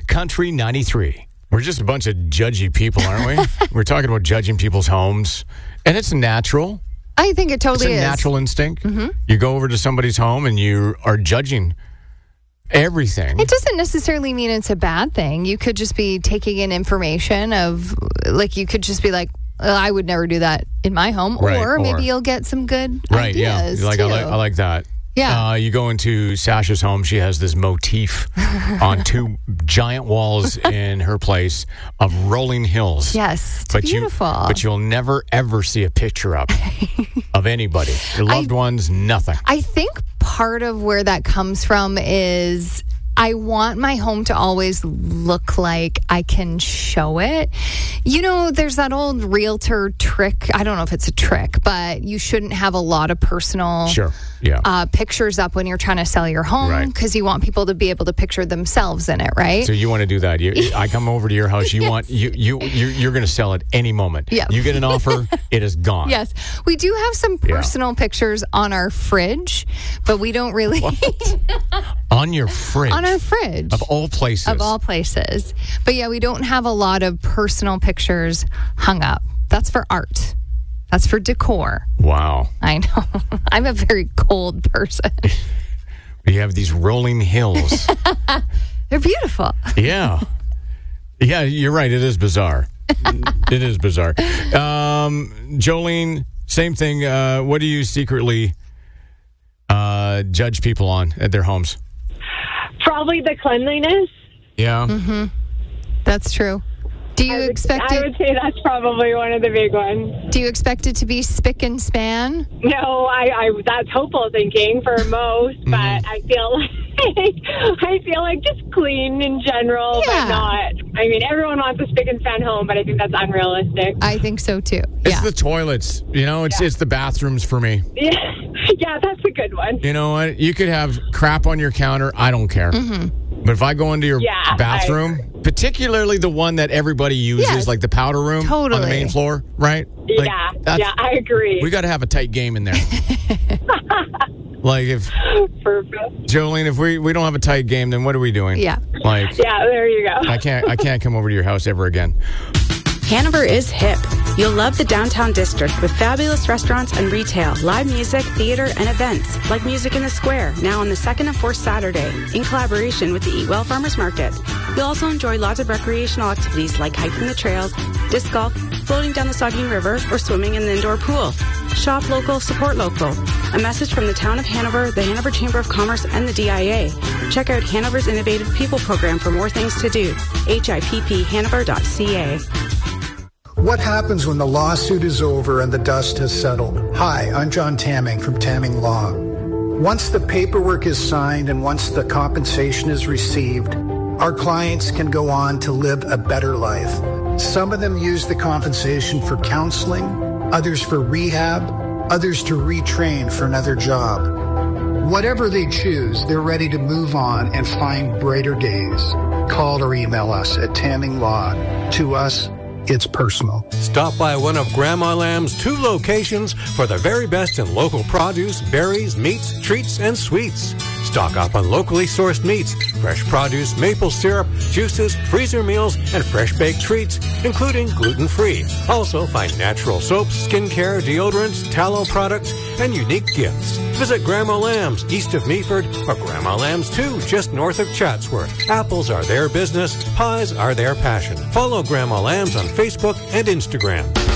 Country 93. We're just a bunch of judgy people, aren't we? We're talking about judging people's homes. And it's natural. I think it totally is. It's a natural instinct. Mm-hmm. You go over to somebody's home and you are judging everything. It doesn't necessarily mean it's a bad thing. You could just be taking in information of, like, you could just be like, I would never do that in my home. Right, or maybe you'll get some good ideas. Yeah. I like that. Yeah. You go into Sasha's home. She has this motif on two giant walls in her place of rolling hills. Yes, it's beautiful. But you'll never, ever see a picture up of anybody. Your loved ones, nothing. I think part of where that comes from is I want my home to always look like I can show it. You know, there's that old realtor trick. I don't know if it's a trick, but you shouldn't have a lot of personal pictures up when you're trying to sell your home because you want people to be able to picture themselves in it, right? So you want to do that. I come over to your house. You want you're going to sell it any moment. Yeah. You get an offer, it is gone. Yes. We do have some personal pictures on our fridge, but we don't really... On your fridge? On our fridge. Of all places. Of all places. But yeah, we don't have a lot of personal pictures hung up. That's for art. That's for decor. Wow. I know. I'm a very cold person. You have these rolling hills. They're beautiful. Yeah. Yeah, you're right. It is bizarre. It is bizarre. Jolene, same thing. What do you secretly judge people on at their homes? Probably the cleanliness. Yeah. Mm-hmm. That's true. Do you expect it? I would say that's probably one of the big ones. Do you expect it to be spick and span? No, I that's hopeful thinking for most, but I feel like just clean in general, but not. I mean, everyone wants a spick and span home, but I think that's unrealistic. I think so too. It's the toilets. You know, it's the bathrooms for me. Yeah, that's a good one. You know what? You could have crap on your counter. I don't care. Mm-hmm. But if I go into your bathroom, particularly the one that everybody uses, like the powder room on the main floor, right? Like, I agree. We got to have a tight game in there. Like if Jolene, if we don't have a tight game, then what are we doing? Yeah. Like there you go. I can't come over to your house ever again. Hanover is hip. You'll love the downtown district with fabulous restaurants and retail, live music, theater, and events like Music in the Square, now on the second and fourth Saturday, in collaboration with the Eat Well Farmers Market. You'll also enjoy lots of recreational activities like hiking the trails, disc golf, floating down the Saugeen River, or swimming in the indoor pool. Shop local, support local. A message from the town of Hanover, the Hanover Chamber of Commerce, and the DIA. Check out Hanover's Innovative People Program for more things to do. HIPPHanover.ca. What happens when the lawsuit is over and the dust has settled? Hi, I'm John Tamming from Tamming Law. Once the paperwork is signed and once the compensation is received, our clients can go on to live a better life. Some of them use the compensation for counseling, others for rehab, others to retrain for another job. Whatever they choose, they're ready to move on and find brighter days. Call or email us at Tamming Law. To us, it's personal. Stop by one of Grandma Lamb's 2 locations for the very best in local produce, berries, meats, treats, and sweets. Stock up on locally sourced meats, fresh produce, maple syrup, juices, freezer meals, and fresh baked treats, including gluten-free. Also find natural soaps, skincare, deodorants, tallow products, and unique gifts. Visit Grandma Lamb's east of Meaford or Grandma Lamb's 2 just north of Chatsworth. Apples are their business, pies are their passion. Follow Grandma Lamb's on Facebook and Instagram.